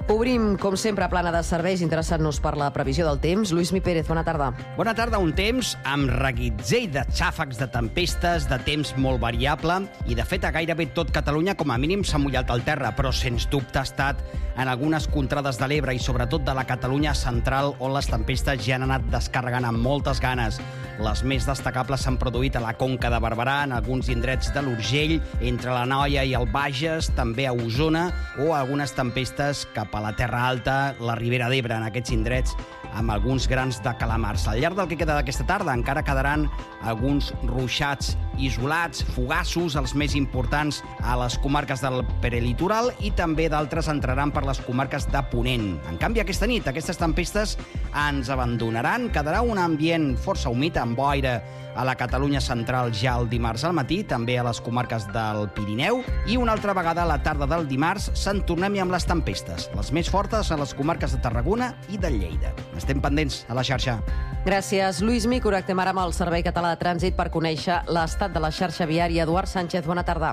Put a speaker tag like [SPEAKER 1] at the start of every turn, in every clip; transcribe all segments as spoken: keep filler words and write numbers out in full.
[SPEAKER 1] Obrim, com sempre, plana de serveis, interessant-nos per la previsió del temps. Lluís Mi Pérez, bona tarda.
[SPEAKER 2] Bona tarda, un temps amb reguitzell de xàfecs, de tempestes, de temps molt variable, i de fet a gairebé tot Catalunya com a mínim s'ha mullat el terra, però sens dubte ha estat en algunes contrades de l'Ebre i sobretot de la Catalunya central, on les tempestes ja han anat descarregant amb moltes ganes. Les més destacables s'han produït a la Conca de Barberà, en alguns indrets de l'Urgell, entre la Noia i el Bages, també a Osona, o algunes tempestes cap a la Terra Alta, la Ribera d'Ebre, en aquests indrets, amb alguns grans de calamars. Al llarg del que queda d'aquesta tarda encara quedaran alguns ruixats isolats, fugassos, els més importants a les comarques del prelitoral, i també d'altres entraran per les comarques de Ponent. En canvi, aquesta nit, aquestes tempestes ens abandonaran, quedarà un ambient força humit amb boira a la Catalunya central ja el dimarts al matí, també a les comarques del Pirineu, i una altra vegada a la tarda del dimarts se'n tornem amb les tempestes, les més fortes a les comarques de Tarragona i de Lleida. Estem pendents a la xarxa.
[SPEAKER 1] Gràcies, Lluís Mi. Connectem ara amb el Servei Català de Trànsit per conèixer l'estat de la xarxa viària. Eduard Sánchez, bona tarda.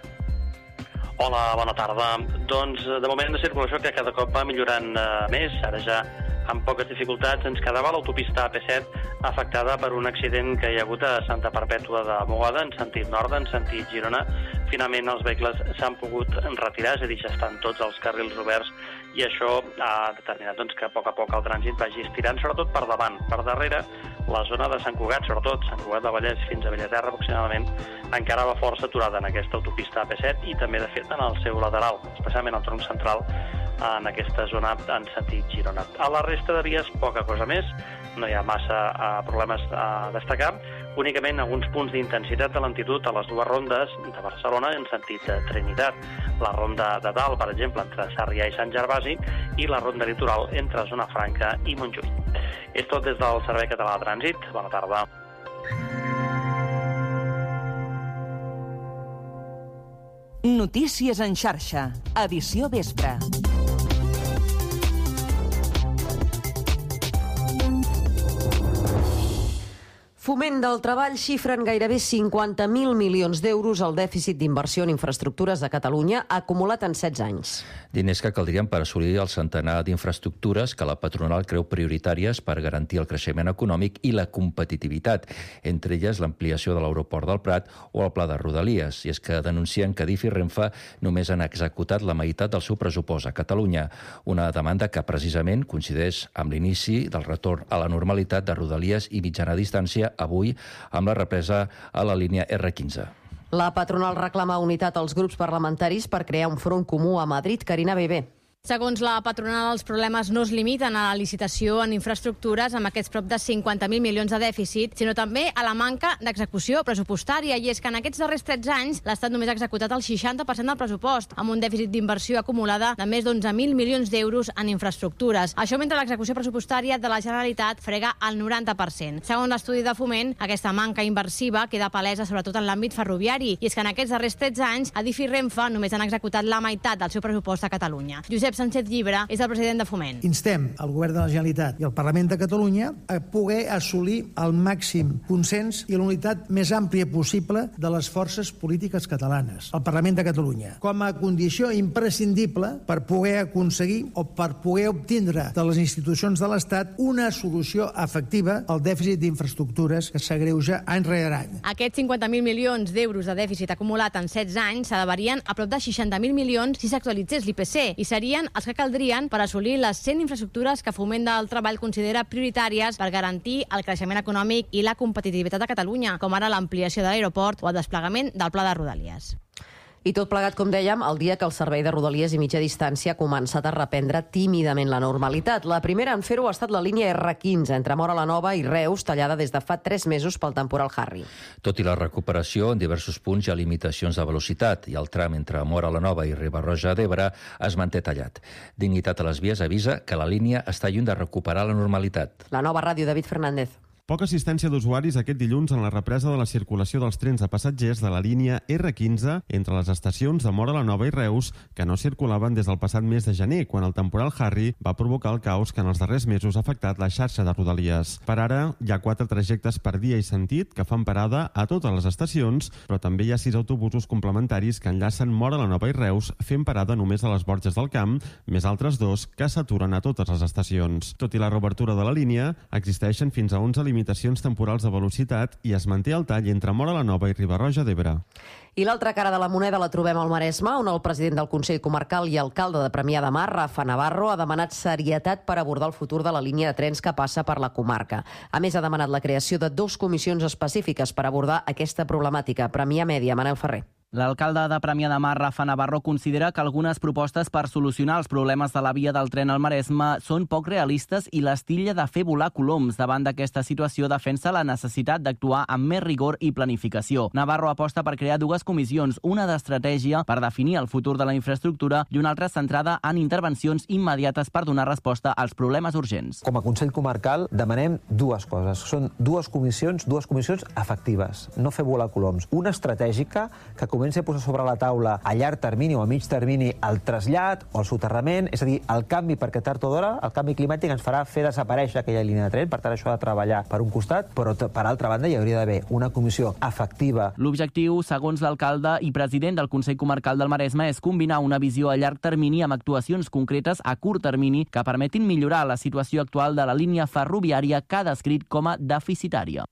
[SPEAKER 3] Hola, bona tarda. Doncs, de moment, la circulació que cada cop va millorant eh, més. Ara ja amb poques dificultats ens quedava l'autopista A P set afectada per un accident que hi ha hagut a Santa Perpètua de Mogoda, en sentit nord, en sentit Girona. Finalment els vehicles s'han pogut retirar, és a dir, ja estan tots els carrils oberts, i això ha determinat doncs, que a poc a poc el trànsit vagi estirant, sobretot per davant. Per darrere, la zona de Sant Cugat, sobretot Sant Cugat del Vallès fins a Bellaterra, aproximadament, encara va força aturada en aquesta autopista A P set i també, de fet, en el seu lateral, especialment el tronc central, en aquesta zona en sentit Girona. A la resta de vies, poca cosa més, no hi ha massa uh, problemes a destacar, únicament alguns punts d'intensitat de lentitud a les dues rondes de Barcelona en sentit de Trinitat. La ronda de dalt, per exemple, entre Sarrià i Sant Gervasi, i la ronda litoral entre Zona Franca i Montjuïc. És tot des del Servei Català de Trànsit. Bona tarda.
[SPEAKER 4] Notícies en xarxa, edició vespre.
[SPEAKER 1] Foment del Treball xifren gairebé cinquanta mil milions d'euros el dèficit d'inversió en infraestructures de Catalunya acumulat en setze anys.
[SPEAKER 5] Diners que caldrien per assolir el centenar d'infraestructures que la patronal creu prioritàries per garantir el creixement econòmic i la competitivitat, entre elles l'ampliació de l'aeroport del Prat o el pla de Rodalies. I és que denuncien que Adif i Renfe només han executat la meitat del seu pressupost a Catalunya, una demanda que precisament coincideix amb l'inici del retorn a la normalitat de Rodalies i mitjana distància avui amb la represa a la línia erre quinze.
[SPEAKER 1] La patronal reclama unitat als grups parlamentaris per crear un front comú a Madrid. Carina Bebé.
[SPEAKER 6] Segons la patronal, els problemes no es limiten a la licitació en infraestructures amb aquests prop de cinquanta mil milions de dèficit, sinó també a la manca d'execució pressupostària. I és que en aquests darrers tretze anys l'Estat només ha executat el seixanta per cent del pressupost, amb un dèficit d'inversió acumulada de més d'onze mil milions d'euros en infraestructures. Això mentre l'execució pressupostària de la Generalitat frega el noranta per cent. Segons l'estudi de Foment, aquesta manca inversiva queda palesa sobretot en l'àmbit ferroviari. I és que en aquests darrers tretze anys Adif i Renfe només han executat la meitat del seu pressupost a Catalunya. Josep Sánchez Llibre és el president de Foment.
[SPEAKER 7] Instem el govern de la Generalitat i el Parlament de Catalunya a poder assolir el màxim consens i la unitat més àmplia possible de les forces polítiques catalanes, el Parlament de Catalunya, com a condició imprescindible per poder aconseguir o per poder obtindre de les institucions de l'Estat una solució efectiva al dèficit d'infraestructures que s'agreuja any rere any.
[SPEAKER 6] Aquests cinquanta mil milions d'euros de dèficit acumulat en setze anys s'elevarien a prop de seixanta mil milions si s'actualitzés l'I P C i serien els que caldrien per assolir les cent infraestructures que Foment del Treball considera prioritàries per garantir el creixement econòmic i la competitivitat de Catalunya, com ara l'ampliació de l'aeroport o el desplegament del pla de Rodalies.
[SPEAKER 1] I tot plegat, com dèiem, el dia que el servei de Rodalies i mitja distància ha començat a reprendre tímidament la normalitat. La primera en fer-ho ha estat la línia erre quinze, entre Móra la Nova i Reus, tallada des de fa tres mesos pel temporal Harry.
[SPEAKER 5] Tot i la recuperació, en diversos punts hi ha limitacions de velocitat i el tram entre Móra la Nova i Riba-roja d'Ebre es manté tallat. Dignitat a les vies avisa que la línia està lluny de recuperar la normalitat.
[SPEAKER 1] La Nova Ràdio, David Fernández.
[SPEAKER 8] Poca assistència d'usuaris aquest dilluns en la represa de la circulació dels trens de passatgers de la línia erre quinze entre les estacions de Móra la Nova i Reus, que no circulaven des del passat mes de gener, quan el temporal Harry va provocar el caos que en els darrers mesos ha afectat la xarxa de Rodalies. Per ara, hi ha quatre trajectes per dia i sentit que fan parada a totes les estacions, però també hi ha sis autobusos complementaris que enllacen Móra la Nova i Reus, fent parada només a les Borges del Camp, més altres dos que s'aturen a totes les estacions. Tot i la reobertura de la línia, existeixen fins a onze limitacions temporals de velocitat i es manté el tall entre Móra la Nova i Riba-roja d'Ebre.
[SPEAKER 1] I l'altra cara de la moneda la trobem al Maresme, on el president del Consell Comarcal i alcalde de Premià de Mar, Rafa Navarro, ha demanat serietat per abordar el futur de la línia de trens que passa per la comarca. A més, ha demanat la creació de dues comissions específiques per abordar aquesta problemàtica. Premià Mèdia, Manel Ferrer.
[SPEAKER 9] L'alcalde de Premià de Mar, Rafa Navarro, considera que algunes propostes per solucionar els problemes de la via del tren al Maresme són poc realistes i les titlla de fer volar coloms. Davant d'aquesta situació, defensa la necessitat d'actuar amb més rigor i planificació. Navarro aposta per crear dues comissions, una d'estratègia per definir el futur de la infraestructura i una altra centrada en intervencions immediates per donar resposta als problemes urgents.
[SPEAKER 10] Com a Consell Comarcal demanem dues coses. Són dues comissions, dues comissions efectives, no fer volar coloms. Una estratègica que comenci a posar sobre la taula a llarg termini o a mig termini el trasllat o el soterrament, és a dir, el canvi, perquè tard o d'hora el canvi climàtic ens farà fer desaparèixer aquella línia de tren, per tant això ha de treballar per un costat, però per altra banda hi hauria d'haver una comissió efectiva.
[SPEAKER 9] L'objectiu, segons l'alcalde i president del Consell Comarcal del Maresme, és combinar una visió a llarg termini amb actuacions concretes a curt termini que permetin millorar la situació actual de la línia ferroviària que ha descrit com a deficitària.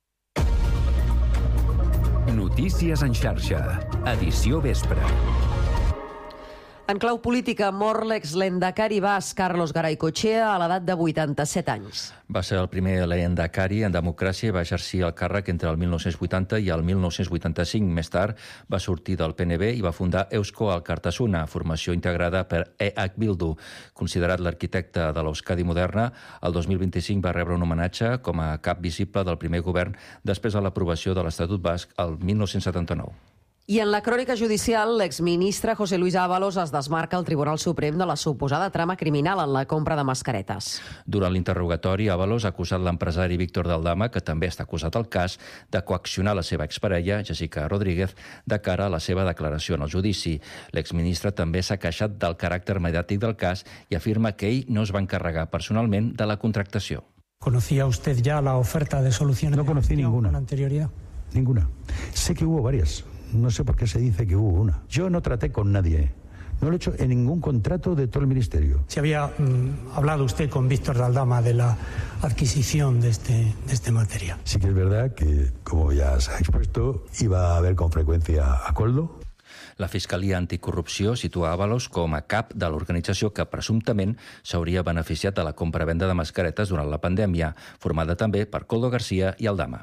[SPEAKER 11] Notícies en xarxa. Edició vespre.
[SPEAKER 1] En clau política, mor l'ex-lehendakari basc Carlos Garaycochea a l'edat de vuitanta-set anys.
[SPEAKER 5] Va ser el primer lehendakari en democràcia i va exercir el càrrec entre el mil nou-cents vuitanta i el mil nou-cents vuitanta-cinc. Més tard va sortir del P N B i va fundar Eusko Alkartasuna, formació integrada per E H Bildu. Considerat l'arquitecte de l'Euskadi moderna, el dos mil vint-i-cinc va rebre un homenatge com a cap visible del primer govern després de l'aprovació de l'Estatut basc el mil nou-cents setanta-nou.
[SPEAKER 1] I en la crònica judicial, l'exministre José Luis Ábalos es desmarca al Tribunal Suprem de la suposada trama criminal en la compra de mascaretes.
[SPEAKER 5] Durant l'interrogatori, Ábalos ha acusat l'empresari Víctor Daldama, que també està acusat al cas, de coaccionar la seva exparella, Jessica Rodríguez, de cara a la seva declaració en el judici. L'exministre també s'ha queixat del caràcter mediàtic del cas i afirma que ell no es va encarregar personalment de la contractació.
[SPEAKER 12] ¿Conocía usted ya la oferta de soluciones?
[SPEAKER 13] No conocí ninguna.
[SPEAKER 12] ¿Con anterioridad?
[SPEAKER 13] Ninguna. Sé que hubo varias. No sé por qué se dice que hubo una. Yo no traté con nadie. No lo he hecho en ningún contrato de todo el ministerio.
[SPEAKER 12] ¿Se había mmm, hablado usted con Víctor Daldama de la adquisición de este, de este material?
[SPEAKER 13] Sí que es verdad que, como ya se ha expuesto, iba a haver con freqüència a Coldo.
[SPEAKER 5] La Fiscalia Anticorrupció situa Ábalos com a cap de l'organització que presumptament s'hauria beneficiat de la compra-venda de mascaretes durant la pandèmia, formada també per Coldo García i Aldama.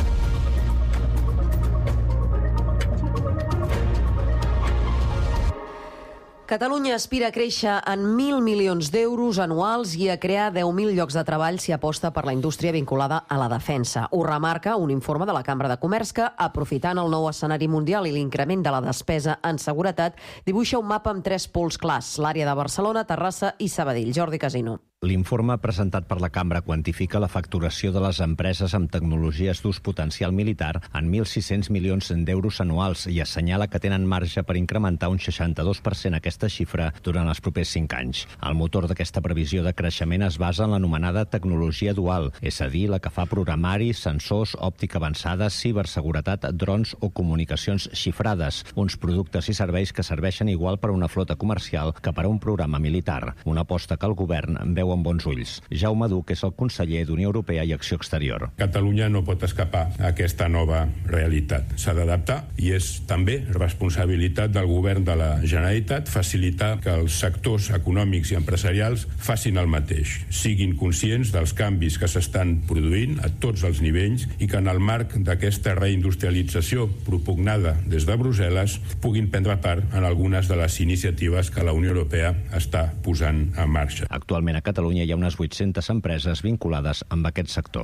[SPEAKER 1] Catalunya aspira a créixer en mil milions d'euros anuals i a crear deu mil llocs de treball si aposta per la indústria vinculada a la defensa. Ho remarca un informe de la Cambra de Comerç que, aprofitant el nou escenari mundial i l'increment de la despesa en seguretat, dibuixa un mapa amb tres pols clars, l'àrea de Barcelona, Terrassa i Sabadell. Jordi Casino.
[SPEAKER 14] L'informe presentat per la Cambra quantifica la facturació de les empreses amb tecnologies d'ús potencial militar en mil sis-cents milions d'euros anuals i assenyala que tenen marge per incrementar un seixanta-dos per cent aquesta xifra durant els propers cinc anys. El motor d'aquesta previsió de creixement es basa en l'anomenada tecnologia dual, és a dir, la que fa programari, sensors, òptica avançada, ciberseguretat, drons o comunicacions xifrades, uns productes i serveis que serveixen igual per a una flota comercial que per a un programa militar, una aposta que el govern veu amb bons ulls. Jaume Duc és el conseller d'Unió Europea i Acció Exterior.
[SPEAKER 15] Catalunya no pot escapar a aquesta nova realitat. S'ha d'adaptar i és també responsabilitat del govern de la Generalitat facilitar que els sectors econòmics i empresarials facin el mateix, siguin conscients dels canvis que s'estan produint a tots els nivells i que en el marc d'aquesta reindustrialització propugnada des de Brussel·les puguin prendre part en algunes de les iniciatives que la Unió Europea està posant en marxa.
[SPEAKER 14] Actualment a Catalunya hi ha unes vuit-centes empreses vinculades amb aquest sector.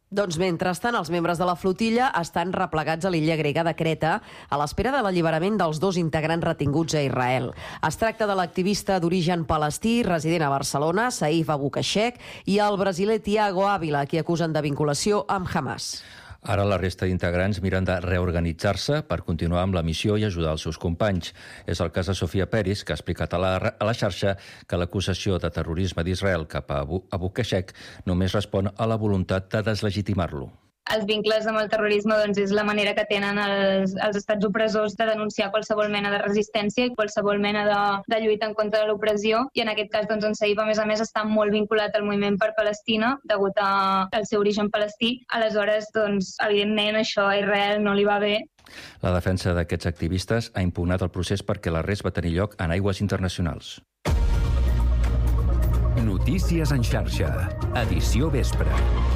[SPEAKER 1] Doncs mentrestant, els membres de la flotilla estan replegats a l'illa grega de Creta a l'espera de l'alliberament dels dos integrants retinguts a Israel. Es tracta de l'activista d'origen palestí, resident a Barcelona, Saif Abu Kashek, i el brasiler Thiago Ávila, qui acusen de vinculació amb Hamas.
[SPEAKER 5] Ara la resta d'integrants miren de reorganitzar-se per continuar amb la missió i ajudar els seus companys. És el cas de Sofia Peris, que ha explicat a la, a la xarxa que l'acusació de terrorisme d'Israel cap a Abu, Abu Kashek només respon a la voluntat de deslegitimar-lo.
[SPEAKER 16] Els vincles amb el terrorisme doncs, és la manera que tenen els, els estats opressors de denunciar qualsevol mena de resistència i qualsevol mena de, de lluita en contra de l'opressió. I en aquest cas, doncs, en Saif, a més a més, està molt vinculat al moviment per Palestina, degut al seu origen palestí. Aleshores, doncs, evidentment, això a Israel no li va bé.
[SPEAKER 5] La defensa d'aquests activistes ha impugnat el procés perquè l'arrest va tenir lloc en aigües internacionals.
[SPEAKER 11] Notícies en xarxa. Edició vespre.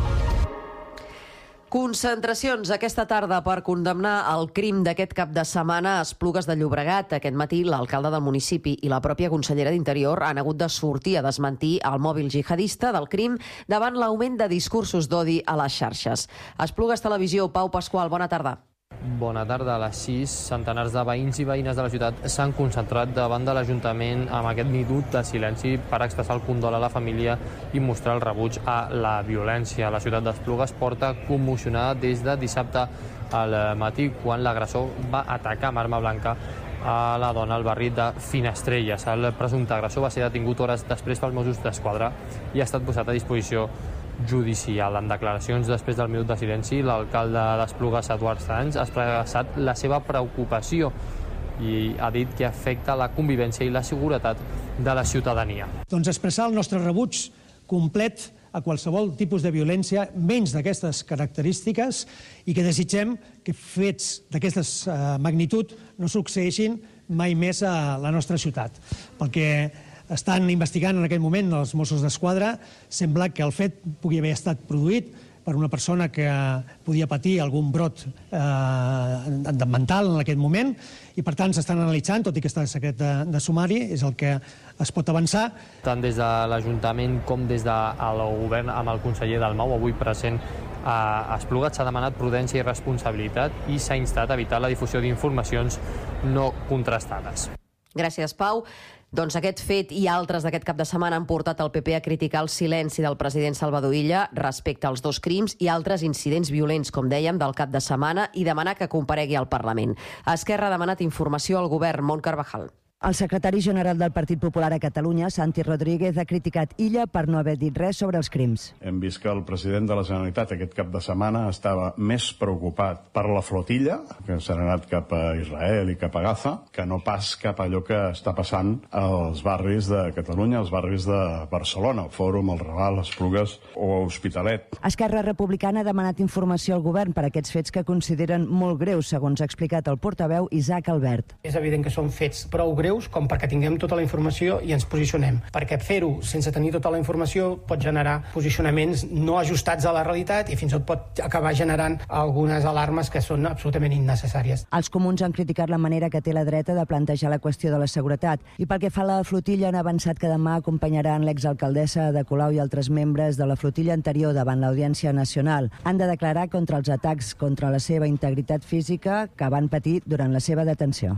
[SPEAKER 1] Concentracions aquesta tarda per condemnar el crim d'aquest cap de setmana a Esplugues de Llobregat. Aquest matí l'alcalde del municipi i la pròpia consellera d'Interior han hagut de sortir a desmentir el mòbil jihadista del crim davant l'augment de discursos d'odi a les xarxes. Esplugues Televisió, Pau Pasqual, bona tarda.
[SPEAKER 17] Bona tarda. A les sis, centenars de veïns i veïnes de la ciutat s'han concentrat davant de l'Ajuntament amb aquest minut de silenci per expressar el condol a la família i mostrar el rebuig a la violència. La ciutat d'Esplugues porta commocionada des de dissabte al matí, quan l'agressor va atacar amb arma blanca a la dona al barri de Finestrelles. El presumpte agressor va ser detingut hores després pels Mossos d'Esquadra i ha estat posat a disposició judicial. En declaracions després del minut de silenci, l'alcalde d'Esplugues, Eduard Sanz, ha expressat la seva preocupació i ha dit que afecta la convivència i la seguretat de la ciutadania.
[SPEAKER 12] Doncs expressar el nostre rebuig complet a qualsevol tipus de violència, menys d'aquestes característiques, i que desitgem que fets d'aquesta magnitud no succeeixin mai més a la nostra ciutat. Perquè estan investigant en aquest moment els Mossos d'Esquadra, sembla que el fet pugui haver estat produït per una persona que podia patir algun brot eh, mental en aquest moment, i per tant s'estan analitzant, tot i que està en secret de, de sumari, és el que es pot avançar.
[SPEAKER 17] Tant des de l'Ajuntament com des del govern amb el conseller Dalmau, avui present a Esplugues, s'ha demanat prudència i responsabilitat i s'ha instat a evitar la difusió d'informacions no contrastades.
[SPEAKER 1] Gràcies, Pau. Doncs aquest fet i altres d'aquest cap de setmana han portat el P P a criticar el silenci del president Salvador Illa respecte als dos crims i altres incidents violents, com dèiem, del cap de setmana, i demanar que comparegui al Parlament. Esquerra ha demanat informació al govern. Mont Carvajal.
[SPEAKER 18] El secretari general del Partit Popular a Catalunya, Santi Rodríguez, ha criticat Illa per no haver dit res sobre els crims.
[SPEAKER 19] Hem vist que el president de la Generalitat aquest cap de setmana estava més preocupat per la flotilla, que s'ha anat cap a Israel i cap a Gaza, que no pas cap a allò que està passant als barris de Catalunya, als barris de Barcelona, el Fòrum, el Raval, Esplugues o Hospitalet.
[SPEAKER 18] Esquerra Republicana ha demanat informació al govern per aquests fets que consideren molt greus, segons ha explicat el portaveu Isaac Albert.
[SPEAKER 20] És evident que són fets prou greus com perquè tinguem tota la informació i ens posicionem. Perquè fer-ho sense tenir tota la informació pot generar posicionaments no ajustats a la realitat i fins i tot pot acabar generant algunes alarmes que són absolutament innecessàries.
[SPEAKER 18] Els comuns han criticat la manera que té la dreta de plantejar la qüestió de la seguretat i pel que fa a la flotilla han avançat que demà acompanyaran l'exalcaldessa de Colau i altres membres de la flotilla anterior davant l'Audiència Nacional. Han de declarar contra els atacs contra la seva integritat física que van patir durant la seva detenció.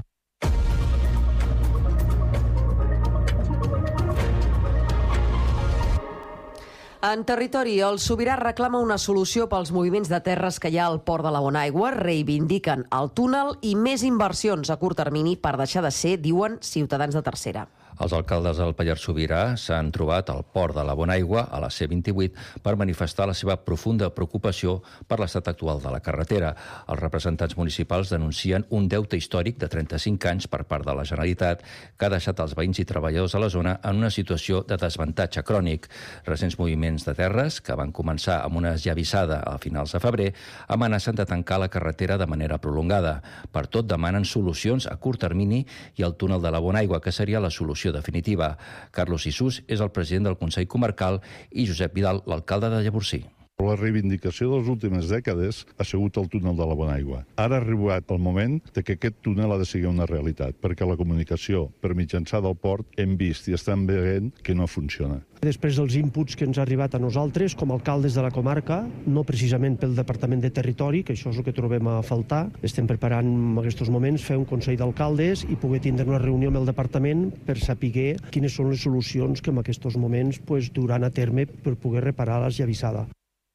[SPEAKER 1] En territori, el sobirà reclama una solució pels moviments de terres que hi ha al port de la Bonaigua, reivindiquen el túnel i més inversions a curt termini per deixar de ser, diuen, ciutadans de tercera.
[SPEAKER 5] Els alcaldes del Pallars Sobirà s'han trobat al port de la Bonaigua, a la C vint-i-vuit, per manifestar la seva profunda preocupació per l'estat actual de la carretera. Els representants municipals denuncien un deute històric de trenta-cinc anys per part de la Generalitat que ha deixat els veïns i treballadors a la zona en una situació de desavantatge crònic. Recents moviments de terres, que van començar amb una esllavissada a finals de febrer, amenacen de tancar la carretera de manera prolongada. Per tot, demanen solucions a curt termini i el túnel de la Bonaigua, que seria la solució definitiva. Carlos Isús és el president del Consell Comarcal i Josep Vidal, l'alcalde de Llavorsí.
[SPEAKER 21] La reivindicació de les últimes dècades ha sigut el túnel de la Bonaigua. Ara ha arribat el moment de que aquest túnel ha de ser una realitat, perquè la comunicació per mitjançar del port hem vist i estem veient que no funciona.
[SPEAKER 22] Després dels inputs que ens ha arribat a nosaltres, com a alcaldes de la comarca, no precisament pel Departament de Territori, que això és el que trobem a faltar, estem preparant en aquests moments fer un Consell d'Alcaldes i poder tindre una reunió amb el Departament per saber quines són les solucions que en aquests moments pues, duran a terme per poder reparar l'esllavissada.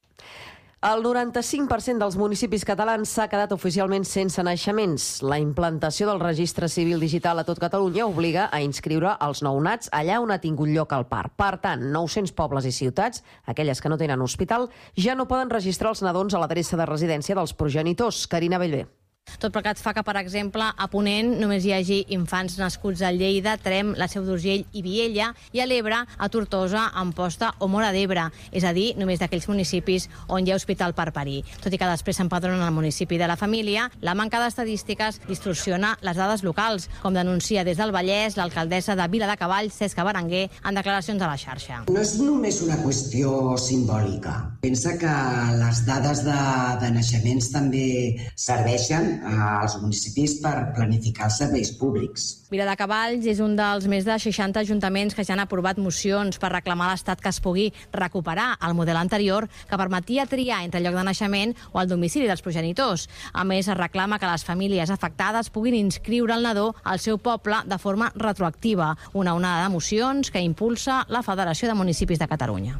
[SPEAKER 1] El noranta-cinc per cent dels municipis catalans s'ha quedat oficialment sense naixements. La implantació del registre civil digital a tot Catalunya obliga a inscriure els nounats allà on ha tingut lloc el part. Per tant, nou-cents pobles i ciutats, aquelles que no tenen hospital, ja no poden registrar els nadons a l'adreça de residència dels progenitors. Carina Bellver.
[SPEAKER 6] Tot plegat fa que, per exemple, a Ponent només hi hagi infants nascuts a Lleida, Trem, la Seu d'Urgell i Viella, i a l'Ebre, a Tortosa, Amposta o Móra d'Ebre, és a dir, només d'aquells municipis on hi ha hospital per parir. Tot i que després s'empadronen al municipi de la família, la manca d'estadístiques distorsiona les dades locals, com denuncia des del Vallès l'alcaldessa de Viladecavalls, Cesca Berenguer, en declaracions a la xarxa.
[SPEAKER 23] No és només una qüestió simbòlica. Pensa que les dades de, de naixements també serveixen als municipis per planificar els serveis públics.
[SPEAKER 6] Viladecavalls és un dels més de seixanta ajuntaments que ja han aprovat mocions per reclamar a l'Estat que es pugui recuperar el model anterior que permetia triar entre el lloc de naixement o el domicili dels progenitors. A més, es reclama que les famílies afectades puguin inscriure el nadó al seu poble de forma retroactiva, una onada de mocions que impulsa la Federació de Municipis de Catalunya.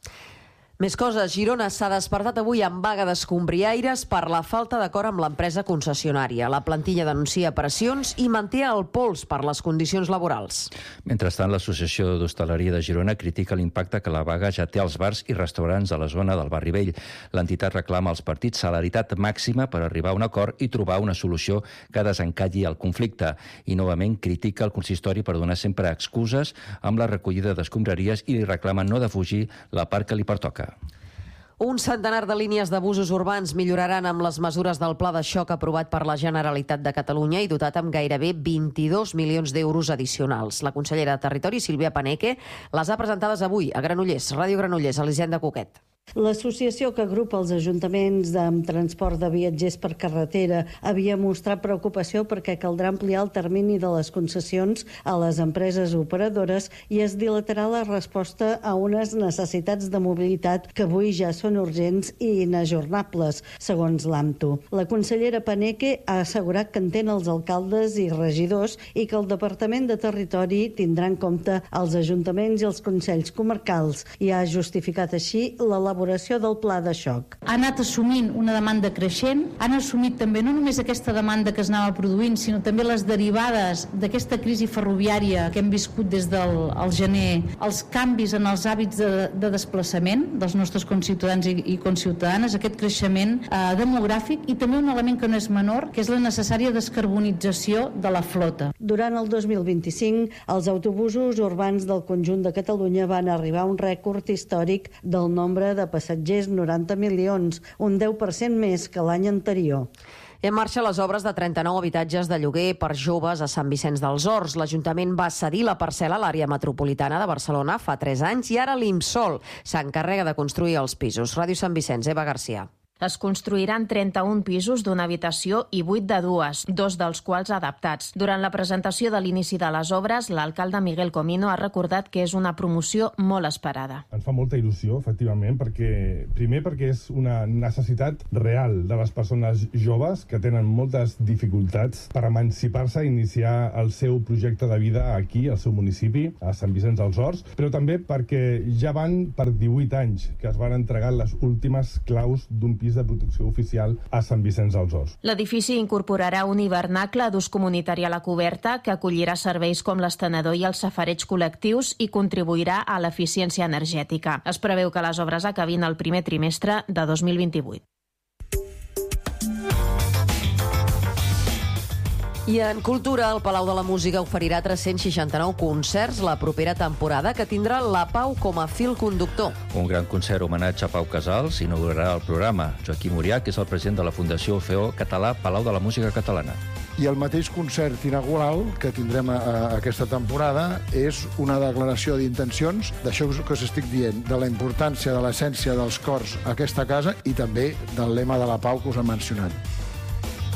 [SPEAKER 1] Més coses. Girona s'ha despertat avui amb vaga d'escombriaires per la falta d'acord amb l'empresa concessionària. La plantilla denuncia pressions i manté el pols per les condicions laborals.
[SPEAKER 5] Mentrestant, l'Associació d'Hostaleria de Girona critica l'impacte que la vaga ja té als bars i restaurants de la zona del Barri Vell. L'entitat reclama als partits celeritat màxima per arribar a un acord i trobar una solució que desencalli el conflicte. I, novament, critica el consistori per donar sempre excuses amb la recollida d'escombraries i li reclama no defugir la part que li pertoca.
[SPEAKER 1] Un centenar de línies de busos urbans milloraran amb les mesures del Pla de Xoc aprovat per la Generalitat de Catalunya i dotat amb gairebé vint-i-dos milions d'euros addicionals. La consellera de Territori, Sílvia Paneque, les ha presentades avui a Granollers, Ràdio Granollers, a l'Hisenda Coquet.
[SPEAKER 24] L'associació que agrupa els ajuntaments amb transport de viatgers per carretera havia mostrat preocupació perquè caldrà ampliar el termini de les concessions a les empreses operadores i es dilatarà la resposta a unes necessitats de mobilitat que avui ja són urgents i inajornables, segons l'AMTU. La consellera Paneque ha assegurat que entén els alcaldes i regidors i que el Departament de Territori tindrà en compte els ajuntaments i els consells comarcals i ha justificat així l'elaboració del pla de xoc.
[SPEAKER 25] Ha anat assumint una demanda creixent, han assumit també no només aquesta demanda que es anava produint, sinó també les derivades d'aquesta crisi ferroviària que hem viscut des del el gener, els canvis en els hàbits de, de desplaçament dels nostres conciutadans i, i conciutadanes, aquest creixement eh, demogràfic i també un element que no és menor, que és la necessària descarbonització de la flota.
[SPEAKER 24] Durant el dos mil vint-i-cinc, els autobusos urbans del conjunt de Catalunya van arribar a un rècord històric del nombre de passatgers, noranta milions, un deu per cent més que l'any anterior.
[SPEAKER 1] En marxa les obres de trenta-nou habitatges de lloguer per joves a Sant Vicenç dels Horts. L'Ajuntament va cedir la parcel·la a l'àrea metropolitana de Barcelona fa tres anys i ara l'IMSOL s'encarrega de construir els pisos. Ràdio Sant Vicenç, Eva Garcia.
[SPEAKER 26] Es construiran trenta-un pisos d'una habitació i vuit de dues, dos dels quals adaptats. Durant la presentació de l'inici de les obres, l'alcalde Miguel Comino ha recordat que és una promoció molt esperada.
[SPEAKER 27] Ens fa molta il·lusió, efectivament, perquè primer perquè és una necessitat real de les persones joves que tenen moltes dificultats per emancipar-se i iniciar el seu projecte de vida aquí, al seu municipi, a Sant Vicenç dels Horts, però també perquè ja van per divuit anys que es van entregar les últimes claus d'un pis de protecció oficial a Sant Vicenç dels Horts.
[SPEAKER 26] L'edifici incorporarà un hivernacle d'ús comunitari a la coberta que acollirà serveis com l'estenedor i els safareig col·lectius i contribuirà a l'eficiència energètica. Es preveu que les obres acabin el primer trimestre de dos mil vint-i-vuit.
[SPEAKER 1] I en cultura, el Palau de la Música oferirà tres-cents seixanta-nou concerts la propera temporada, que tindrà la Pau com a fil conductor.
[SPEAKER 5] Un gran concert homenatge a Pau Casals inaugurarà el programa. Joaquim Uriach és el president de la Fundació Orfeó Català Palau de la Música Catalana.
[SPEAKER 2] I el mateix concert inaugural que tindrem a, a aquesta temporada és una declaració d'intencions d'això que us estic dient, de la importància de l'essència dels cors a aquesta casa i també del lema de la pau que us he mencionat.